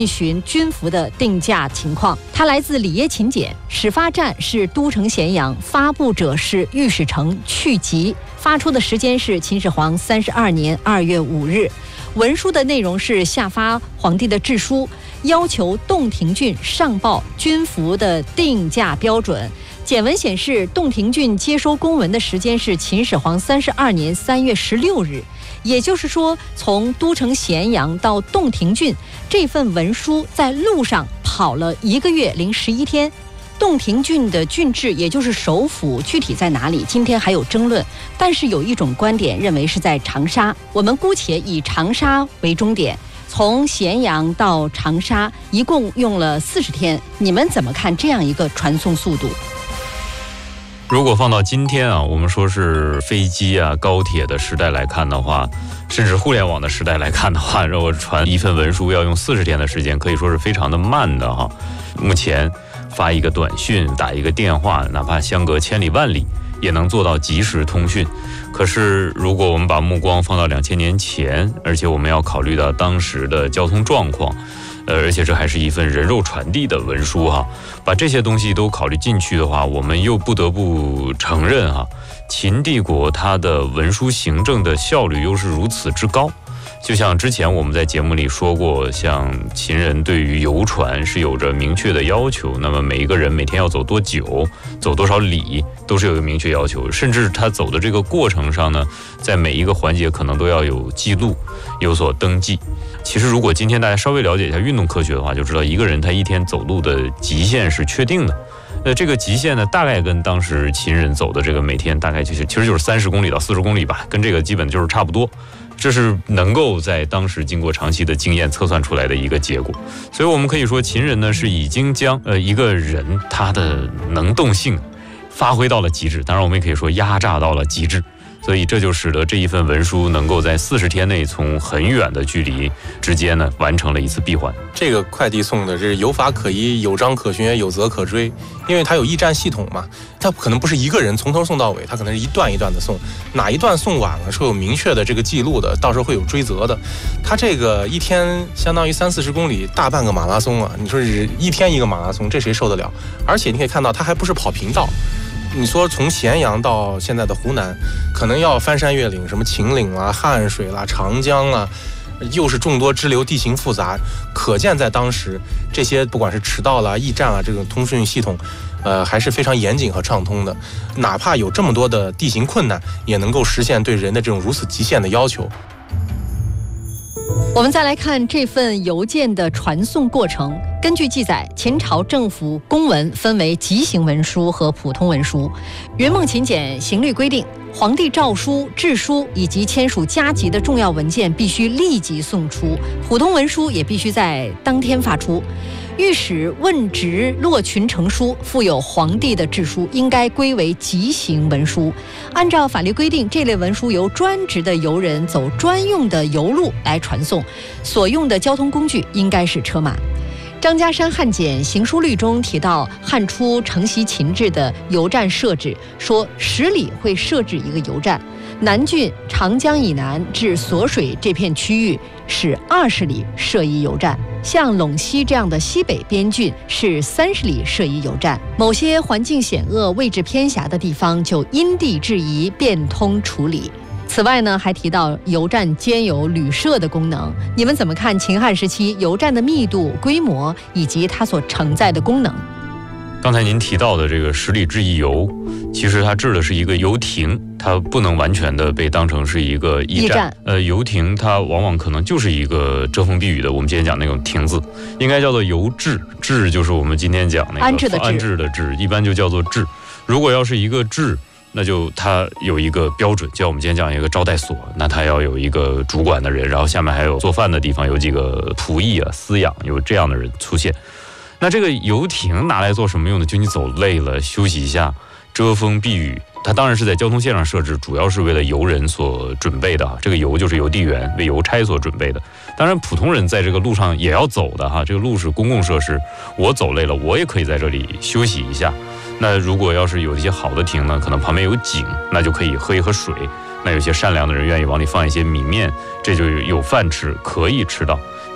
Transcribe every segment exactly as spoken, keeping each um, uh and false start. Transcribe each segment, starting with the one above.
询军服的定价情况。它来自里耶勤俭，始发站是都城咸阳，发布者是御史城去疾，发出的时间是秦始皇三十二年二月五日。文书的内容是下发皇帝的制书，要求洞庭郡上报军服的定价标准。简文显示，洞庭郡接收公文的时间是秦始皇三十二年三月十六日，也就是说，从都城咸阳到洞庭郡，这份文书在路上跑了一个月零十一天。洞庭郡的郡治，也就是首府，具体在哪里？今天还有争论，但是有一种观点认为是在长沙。我们姑且以长沙为终点，从咸阳到长沙一共用了四十天。你们怎么看这样一个传送速度？ 如果放到今天啊，我们说是飞机啊、高铁的时代来看的话，甚至互联网的时代来看的话，让我传一份文书要用四十天的时间，可以说是非常的慢的哈。目前发一个短讯、打一个电话，哪怕相隔千里万里，也能做到即时通讯。可是如果我们把目光放到两千年前，而且我们要考虑到当时的交通状况，呃，而且这还是一份人肉传递的文书哈，把这些东西都考虑进去的话，我们又不得不承认哈，秦帝国它的文书行政的效率又是如此之高。就像之前我们在节目里说过，像秦人对于游船是有着明确的要求，那么每一个人每天要走多久，走多少里，都是有一个明确要求，甚至他走的这个过程上呢，在每一个环节可能都要有记录，有所登记。其实如果今天大家稍微了解一下运动科学的话，就知道一个人他一天走路的极限是确定的。那这个极限呢，大概跟当时秦人走的这个每天大概就是其实就是三十公里到四十公里吧，跟这个基本就是差不多。这是能够在当时经过长期的经验测算出来的一个结果。所以我们可以说，秦人呢是已经将呃一个人他的能动性发挥到了极致，当然我们也可以说压榨到了极致。所以这就使得这一份文书能够在四十天内从很远的距离之间呢完成了一次闭环。 这个快递送的是有法可依、有章可循、有责可追，因为它有驿站系统嘛，它可能不是一个人从头送到尾，它可能是一段一段的送，哪一段送晚了是有明确的这个记录的，到时候会有追责的。它这个一天相当于三四十公里，大半个马拉松啊！你说是一天一个马拉松，这谁受得了？而且你可以看到，它还不是跑平道。你说从咸阳到现在的湖南，可能要翻山越岭，什么秦岭啦、汉水啦、长江啦，又是众多支流，地形复杂，可见在当时这些不管是驰道啦、驿站啊，这种通讯系统，呃，还是非常严谨和畅通的。哪怕有这么多的地形困难，也能够实现对人的这种如此极限的要求。 我们再来看这份邮件的传送过程。根据记载，秦朝政府公文分为急行文书和普通文书。云梦秦简行律规定，皇帝诏书、制书以及签署加急的重要文件必须立即送出，普通文书也必须在当天发出。御史问职落群呈书附有皇帝的制书，应该归为急行文书。按照法律规定，这类文书由专职的邮人走专用的邮路来传送，所用的交通工具应该是车马。张家山汉简行书律中提到，汉初承袭秦制的邮站设置，说十里会设置一个邮站，南郡长江以南至锁水这片区域是二十里设一邮站，像陇西这样的西北边郡是三十里设一邮站，某些环境险恶、位置偏狭的地方就因地制宜变通处理。此外呢，还提到邮站兼有旅社的功能。你们怎么看秦汉时期邮站的密度、规模以及它所承载的功能？ 刚才您提到的这个十里制一邮，其实它制的是一个邮亭，它不能完全的被当成是一个驿站。驿站呃，邮亭它往往可能就是一个遮风避雨的，我们今天讲那种亭子，应该叫做邮制。制就是我们今天讲那个安置的制， 安置的制，一般就叫做制。如果要是一个制，那就它有一个标准，就像我们今天讲一个招待所，那它要有一个主管的人，然后下面还有做饭的地方，有几个仆役啊、饲养，有这样的人出现。那这个游艇拿来做什么用的？就你走累了休息一下，遮风避雨。它当然是在交通线上设置，主要是为了游人所准备的哈。这个邮就是邮递员为邮差所准备的。当然，普通人在这个路上也要走的哈。这个路是公共设施，我走累了，我也可以在这里休息一下。那如果要是有一些好的亭呢，可能旁边有井，那就可以喝一喝水。那有些善良的人愿意往里放一些米面，这就有饭吃，可以吃到。这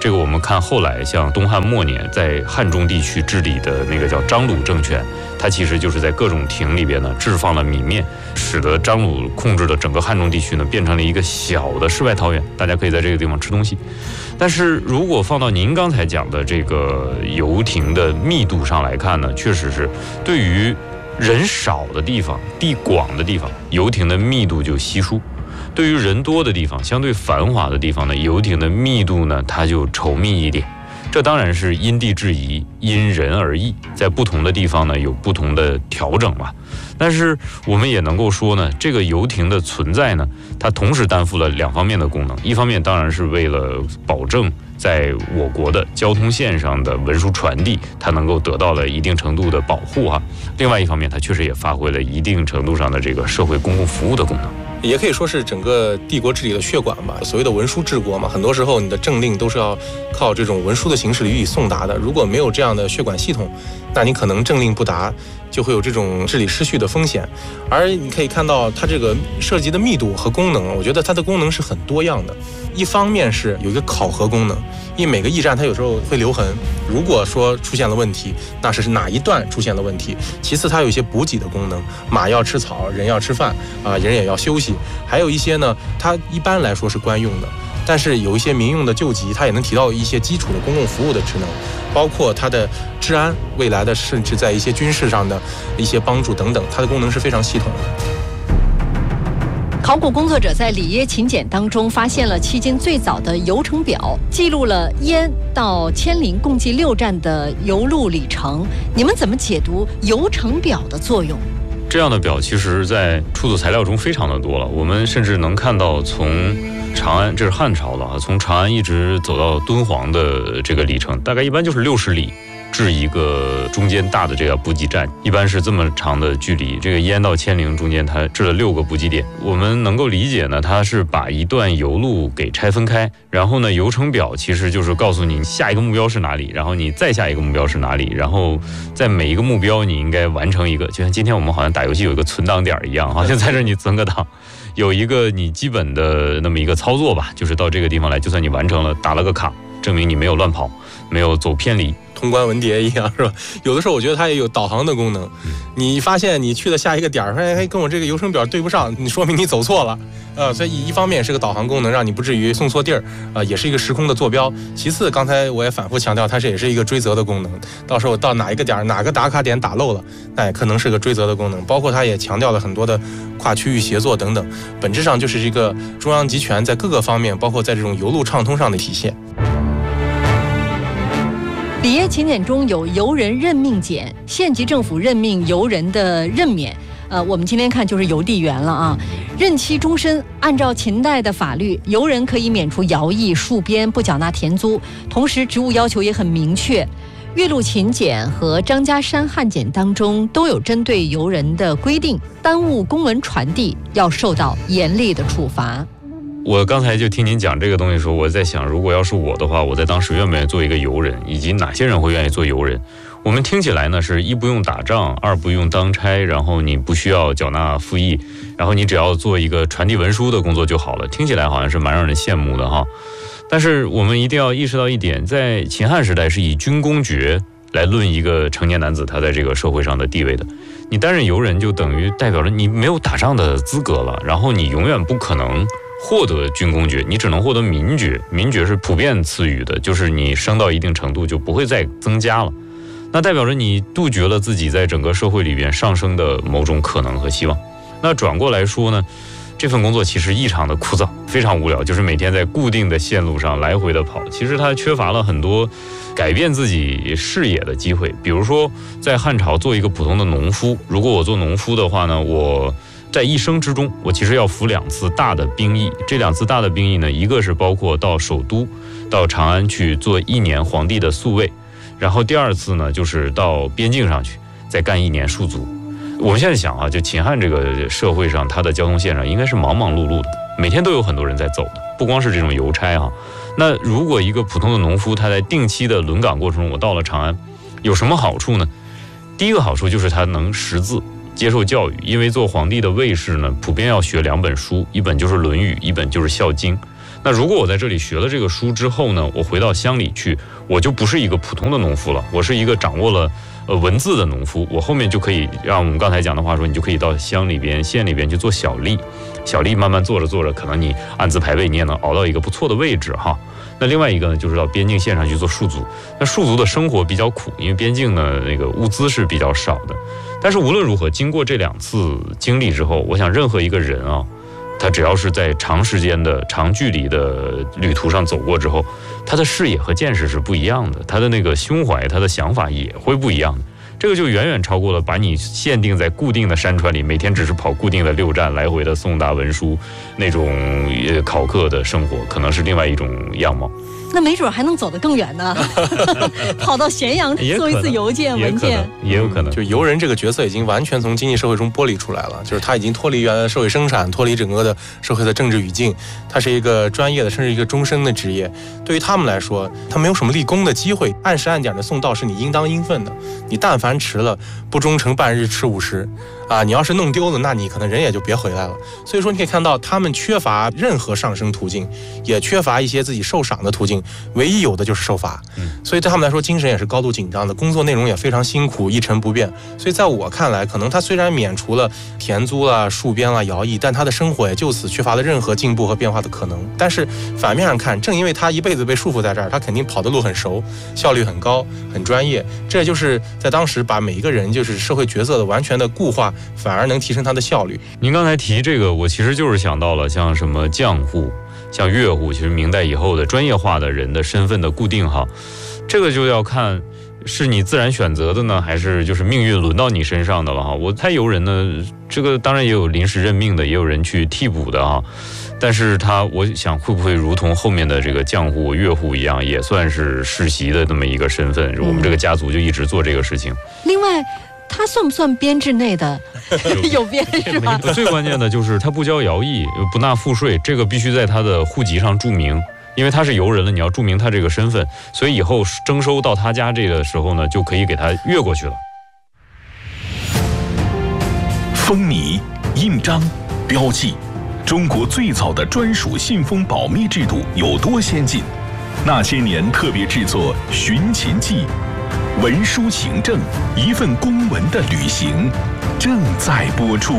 这个我们看后来像东汉末年在汉中地区治理的那个叫张鲁政权，它其实就是在各种亭里边呢置放了米面，使得张鲁控制的整个汉中地区呢变成了一个小的世外桃源，大家可以在这个地方吃东西。但是如果放到您刚才讲的这个游亭的密度上来看呢，确实是对于人少的地方、地广的地方，游亭的密度就稀疏；对于人多的地方、相对繁华的地方呢，游亭的密度呢它就稠密一点。这当然是因地制宜，因人而异，在不同的地方呢有不同的调整吧。但是我们也能够说呢，这个游亭的存在呢，它同时担负了两方面的功能。一方面当然是为了保证在我国的交通线上的文书传递，它能够得到了一定程度的保护哈。另外一方面，它确实也发挥了一定程度上的这个社会公共服务的功能。 也可以说是整个帝国治理的血管吧。所谓的文书治国嘛，很多时候你的政令都是要靠这种文书的形式予以送达的。如果没有这样的血管系统，那你可能政令不达，就会有这种治理失序的风险。而你可以看到它这个涉及的密度和功能，我觉得它的功能是很多样的。一方面是有一个考核功能，因为每个驿站它有时候会留痕，如果说出现了问题，那是哪一段出现了问题。其次它有一些补给的功能，马要吃草，人要吃饭啊，人也要休息。还有一些呢，它一般来说是官用的，但是有一些民用的救急，它也能提到一些基础的公共服务的职能，包括它的治安，未来的甚至在一些军事上的一些帮助等等，它的功能是非常系统的。 考古工作者在里耶秦简当中发现了迄今最早的游程表，记录了燕到千陵共计六站的游路里程。你们怎么解读游程表的作用？ 这样的表其实在出土材料中非常的多了，我们甚至能看到从长安，这是汉朝了，从长安一直走到敦煌的这个里程，大概一般就是六十里。至一个中间大的这个补给站，一般是这么长的距离。这个燕到千陵中间，它置了六个补给点。我们能够理解呢，它是把一段游路给拆分开，然后呢，游程表其实就是告诉你下一个目标是哪里，然后你再下一个目标是哪里，然后在每一个目标你应该完成一个，就像今天我们好像打游戏有一个存档点一样，好像在这你存个档，有一个你基本的那么一个操作吧，就是到这个地方来，就算你完成了，打了个卡，证明你没有乱跑，没有走偏离。 通关文牒一样是吧？有的时候我觉得它也有导航的功能。你发现你去的下一个点儿，哎，跟我这个游程表对不上，你说明你走错了。呃，所以一方面是个导航功能，让你不至于送错地儿，呃，也是一个时空的坐标。其次，刚才我也反复强调，它是也是一个追责的功能。到时候到哪一个点儿，哪个打卡点打漏了，那也可能是个追责的功能。包括它也强调了很多的跨区域协作等等，本质上就是一个中央集权在各个方面，包括在这种邮路畅通上的体现。 里耶秦简中有游人任命简，县级政府任命游人的任免，呃，我们今天看就是邮递员了啊，任期终身。按照秦代的法律，游人可以免除徭役、戍边，不缴纳田租，同时职务要求也很明确。岳麓秦简和张家山汉简当中都有针对游人的规定，耽误公文传递要受到严厉的处罚。 我刚才就听您讲这个东西的时候，我在想，如果要是我的话，我在当时愿不愿意做一个游人，以及哪些人会愿意做游人。我们听起来呢是一不用打仗，二不用当差，然后你不需要缴纳赋役，然后你只要做一个传递文书的工作就好了，听起来好像是蛮让人羡慕的哈。但是我们一定要意识到一点，在秦汉时代是以军功爵来论一个成年男子他在这个社会上的地位的。你担任游人就等于代表着你没有打仗的资格了，然后你永远不可能获得军功爵，你只能获得民爵。民爵是普遍赐予的，就是你升到一定程度就不会再增加了，那代表着你杜绝了自己在整个社会里边上升的某种可能和希望。那转过来说呢，这份工作其实异常的枯燥，非常无聊，就是每天在固定的线路上来回的跑，其实它缺乏了很多改变自己视野的机会。比如说在汉朝做一个普通的农夫，如果我做农夫的话呢，我在一生之中我其实要服两次大的兵役。这两次大的兵役呢，一个是包括到首都到长安去做一年皇帝的宿卫，然后第二次呢就是到边境上去再干一年戍卒。我们现在想啊，就秦汉这个社会上，它的交通线上应该是忙忙碌碌的，每天都有很多人在走的，不光是这种邮差哈。那如果一个普通的农夫，他在定期的轮岗过程中，我到了长安，有什么好处呢？第一个好处就是他能识字，接受教育，因为做皇帝的卫士呢，普遍要学两本书，一本就是《论语》，一本就是《孝经》。 那如果我在这里学了这个书之后呢，我回到乡里去，我就不是一个普通的农夫了，我是一个掌握了呃文字的农夫。我后面就可以让我们刚才讲的话说，你就可以到乡里边、县里边去做小吏，小吏慢慢做着做着，可能你按资排辈，你也能熬到一个不错的位置哈。那另外一个呢，就是到边境线上去做戍卒。那戍卒的生活比较苦，因为边境呢那个物资是比较少的。但是无论如何，经过这两次经历之后，我想任何一个人啊，他只要是在长时间的长距离的旅途上走过之后，他的视野和见识是不一样的，他的那个胸怀，他的想法也会不一样的。这个就远远超过了把你限定在固定的山川里，每天只是跑固定的六站来回的送达文书那种考课的生活，可能是另外一种样貌。 那没准还能走得更远呢，跑到咸阳做一次邮件文件， 也有可能。 就游人这个角色已经完全从经济社会中剥离出来了，就是他已经脱离原来的社会生产，脱离整个的社会的政治语境，他是一个专业的，甚至一个终身的职业。对于他们来说，他没有什么立功的机会，按时按点的送到是你应当应分的。你但凡迟了，不忠诚半日吃五十。啊，你要是弄丢了，那你可能人也就别回来了。所以说，你可以看到他们缺乏任何上升途径，也缺乏一些自己受赏的途径，唯一有的就是受罚。所以对他们来说，精神也是高度紧张的，工作内容也非常辛苦，一成不变。所以在我看来，可能他虽然免除了田租啦、戍边啦、徭役，但他的生活也就此缺乏了任何进步和变化的可能。但是反面上看，正因为他一辈子被束缚在这儿，他肯定跑的路很熟，效率很高，很专业。这也就是在当时把每一个人就是社会角色的完全的固化，反而能提升它的效率。 您刚才提这个，我其实就是想到了像什么匠户、像乐户，其实明代以后的专业化的人的身份的固定哈，这个就要看是你自然选择的呢，还是就是命运轮到你身上的了哈。我猜游人呢，这个当然也有临时任命的，也有人去替补的哈。但是他，我想会不会如同后面的这个匠户、乐户一样，也算是世袭的那么一个身份？我们这个家族就一直做这个事情。 另外，他算不算编制内的？有编是吧？ 最关键的就是他不交徭役，不纳赋税，这个必须在他的户籍上注明。因为他是游人了，你要注明他这个身份，所以以后征收到他家这个时候呢，就可以给他越过去了。 封泥、印章、标记，中国最早的专属信封保密制度有多先进？那些年特别制作《寻秦记》，文书行政，一份公文的旅行，正在播出。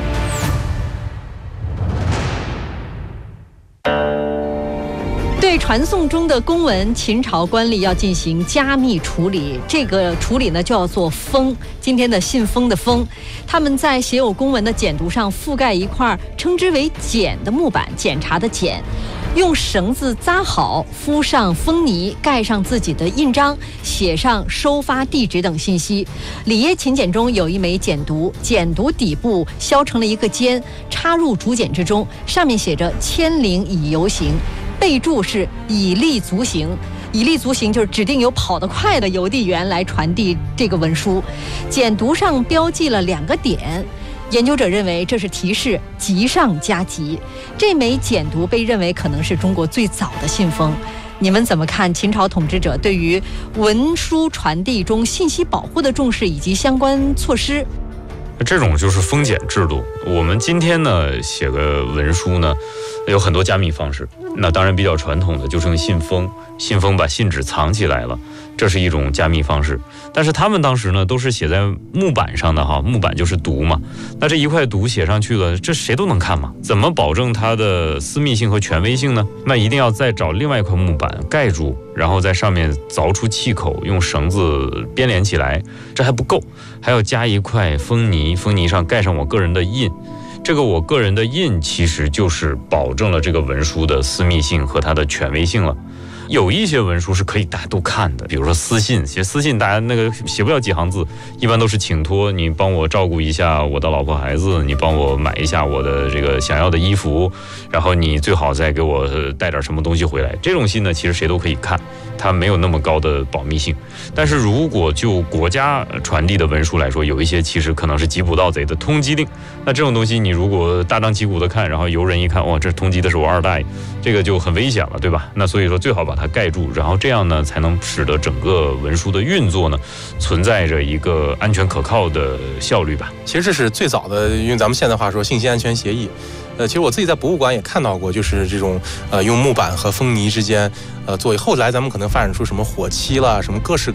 对传送中的公文，秦朝官吏要进行加密处理，这个处理呢就要做封。今天的信封的封，他们在写有公文的简牍上覆盖一块称之为检的木板，检查的检，用绳子扎好，敷上封泥，盖上自己的印章，写上收发地址等信息。里耶秦简中有一枚简牍，简牍底部削成了一个尖，插入竹简之中，上面写着千里以游行，备注是以力足行，以力足行就是指定有跑得快的邮递员来传递这个文书。简牍上标记了两个点，研究者认为这是提示急上加急。这枚简牍被认为可能是中国最早的信封。你们怎么看秦朝统治者对于文书传递中信息保护的重视以及相关措施？ 这种就是封检制度。我们今天呢写个文书呢，有很多加密方式。那当然比较传统的就是用信封，信封把信纸藏起来了，这是一种加密方式。但是他们当时呢都是写在木板上的哈，木板就是牍嘛。那这一块牍写上去了，这谁都能看嘛？怎么保证它的私密性和权威性呢？那一定要再找另外一块木板盖住，然后在上面凿出气口，用绳子编连起来。这还不够，还要加一块封泥，封泥上盖上我个人的印。这个我个人的印其实就是保证了这个文书的私密性和它的权威性了。有一些文书是可以大家都看的，比如说私信，其实私信大家那个写不了几行字，一般都是请托你帮我照顾一下我的老婆孩子，你帮我买一下我的这个想要的衣服，然后你最好再给我带点什么东西回来。这种信呢，其实谁都可以看，它没有那么高的保密性。但是如果就国家传递的文书来说，有一些其实可能是缉捕盗贼的通缉令，那这种东西你如果大张旗鼓的看，然后游人一看，哇，这通缉的是我二大爷，这个就很危险了，对吧？那所以说最好把它盖住，然后这样呢才能使得整个文书的运作呢存在着一个安全可靠的效率吧。 其实这是最早的，用咱们现代话说信息安全协议。呃，其实我自己在博物馆也看到过，就是这种呃用木板和风泥之间呃作为，后来咱们可能发展出什么火漆啦，什么各式各